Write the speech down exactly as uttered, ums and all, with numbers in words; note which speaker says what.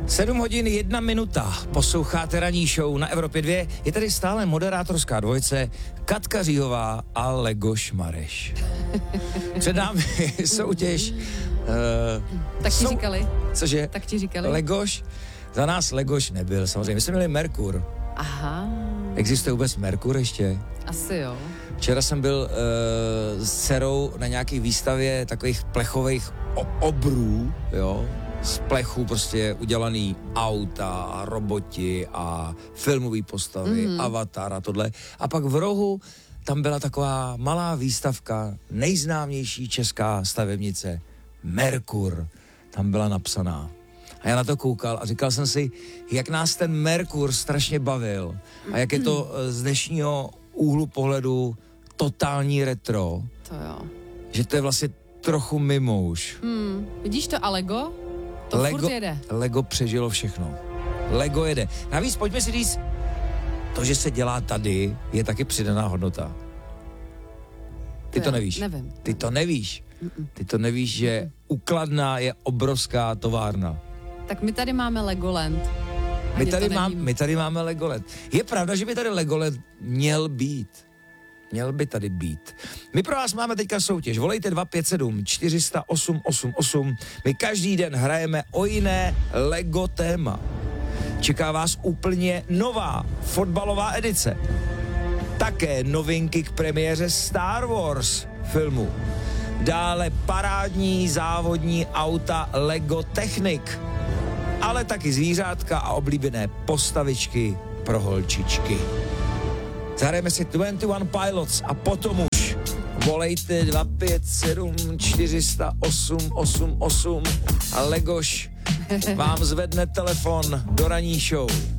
Speaker 1: sedm hodin, jedna minuta. Posloucháte ranní show na Evropě dva. Je tady stále moderátorská dvojice Katka Říhová a Legoš Mareš. Před námi soutěž. Uh,
Speaker 2: tak ti
Speaker 1: sou...
Speaker 2: říkali?
Speaker 1: Cože?
Speaker 2: Tak ti říkali?
Speaker 1: Legoš? Za nás Legoš nebyl, samozřejmě. My jsme měli Merkur.
Speaker 2: Aha.
Speaker 1: Existuje vůbec Merkur ještě?
Speaker 2: Asi jo.
Speaker 1: Včera jsem byl uh, s dcerou na nějaké výstavě takových plechových o- obrů, jo, z plechu prostě udělaný auta a roboti a filmové postavy, mm. Avatar a tohle. A pak v rohu tam byla taková malá výstavka, nejznámější česká stavebnice, Merkur. Tam byla napsaná. A já na to koukal a říkal jsem si, jak nás ten Merkur strašně bavil a jak je to z dnešního úhlu pohledu totální retro.
Speaker 2: To jo.
Speaker 1: Že to je vlastně trochu mimo už.
Speaker 2: Hmm. Vidíš to a Lego? To
Speaker 1: Lego,
Speaker 2: furt jede.
Speaker 1: Lego přežilo všechno. Lego jede. Navíc pojďme si říct, to, že se dělá tady, je taky přidaná hodnota. Ty to, to nevíš.
Speaker 2: Nevím.
Speaker 1: Ty to nevíš.
Speaker 2: Mm-mm.
Speaker 1: Ty to nevíš, že
Speaker 2: Mm-mm.
Speaker 1: u Kladna je obrovská továrna.
Speaker 2: Tak my tady máme Legoland.
Speaker 1: My tady, má, my tady máme Legoland. Je pravda, že by tady Legoland měl být. Měl by tady být. My pro vás máme teďka soutěž. Volejte dva pět sedm čtyři nula osm osm osm. My každý den hrajeme o jiné Lego téma. Čeká vás úplně nová fotbalová edice. Také novinky k premiéře Star Wars filmu. Dále parádní závodní auta Lego Technic. Ale taky zvířátka a oblíbené postavičky pro holčičky. Zahrajeme si dvacet jedna Pilots a potom už volejte dva pět sedm čtyři nula osm osm osm a Legoš vám zvedne telefon do ranní show.